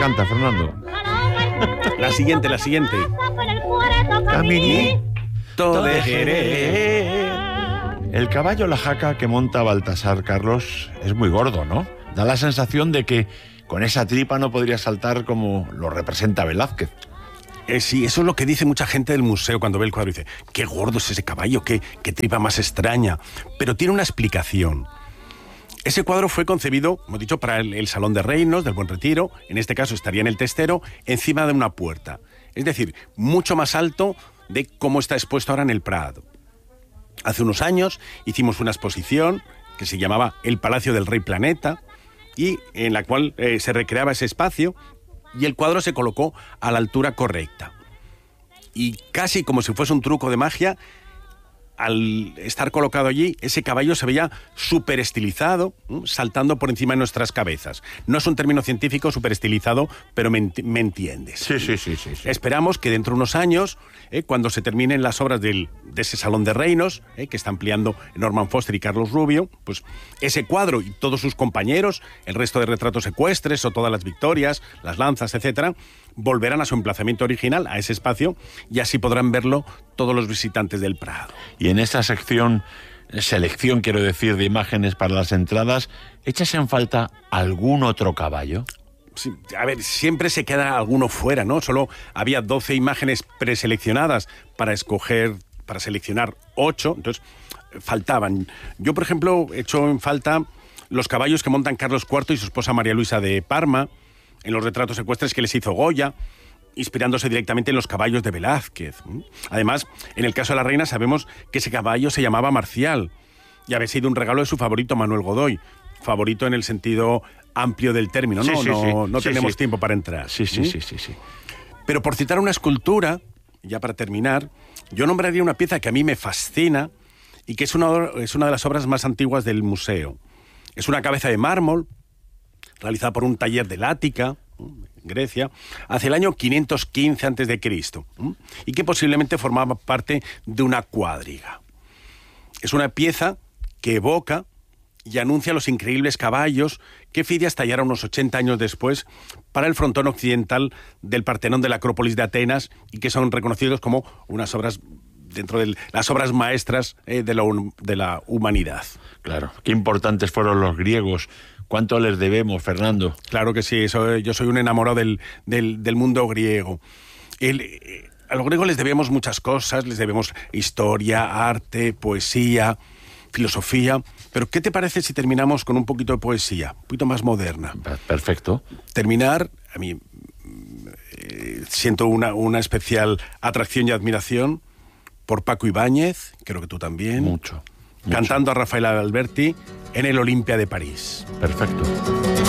Canta, Fernando. La siguiente. Caminito de Jerez. El caballo La Jaca que monta Baltasar, Carlos, es muy gordo, ¿no? Da la sensación de que con esa tripa no podría saltar como lo representa Velázquez. Sí, eso es lo que dice mucha gente del museo cuando ve el cuadro. Dice, qué gordo es ese caballo, qué tripa más extraña. Pero tiene una explicación. Ese cuadro fue concebido, hemos dicho, para el Salón de Reinos del Buen Retiro. En este caso estaría en el testero, encima de una puerta. Es decir, mucho más alto de cómo está expuesto ahora en el Prado. Hace unos años hicimos una exposición que se llamaba El Palacio del Rey Planeta y en la cual se recreaba ese espacio y el cuadro se colocó a la altura correcta. Y casi como si fuese un truco de magia, al estar colocado allí, ese caballo se veía súper estilizado, saltando por encima de nuestras cabezas. No es un término científico, súper estilizado, pero me entiendes. Sí. Esperamos que dentro de unos años, cuando se terminen las obras de ese Salón de Reinos, que está ampliando Norman Foster y Carlos Rubio, pues ese cuadro y todos sus compañeros, el resto de retratos ecuestres o todas las victorias, las lanzas, etcétera, volverán a su emplazamiento original, a ese espacio, y así podrán verlo todos los visitantes del Prado. Y en esta selección, quiero decir, de imágenes para las entradas, ¿echas en falta algún otro caballo? Sí, a ver, siempre se queda alguno fuera, ¿no? Solo había 12 imágenes preseleccionadas para seleccionar 8, entonces faltaban. Yo, por ejemplo, echo en falta los caballos que montan Carlos IV y su esposa María Luisa de Parma, en los retratos ecuestres que les hizo Goya, inspirándose directamente en los caballos de Velázquez. Además, en el caso de la reina sabemos que ese caballo se llamaba Marcial y había sido un regalo de su favorito Manuel Godoy. Favorito en el sentido amplio del término, ¿no? No tenemos tiempo para entrar. Sí. Pero por citar una escultura, ya para terminar, yo nombraría una pieza que a mí me fascina y que es una de las obras más antiguas del museo. Es una cabeza de mármol realizada por un taller de Lática, Grecia, hacia el año 515 a.C., y que posiblemente formaba parte de una cuadriga. Es una pieza que evoca y anuncia los increíbles caballos que Fidias tallara unos 80 años después para el frontón occidental del Partenón de la Acrópolis de Atenas y que son reconocidos como unas obras dentro de las obras maestras de la humanidad. Claro, qué importantes fueron los griegos. ¿Cuánto les debemos, Fernando? Claro que sí, yo soy un enamorado del mundo griego. A los griegos les debemos muchas cosas, les debemos historia, arte, poesía, filosofía. Pero ¿qué te parece si terminamos con un poquito de poesía, un poquito más moderna? Perfecto. Terminar, a mí siento una especial atracción y admiración por Paco Ibáñez, creo que tú también. Mucho. Cantando a Rafael Alberti en el Olimpia de París. Perfecto.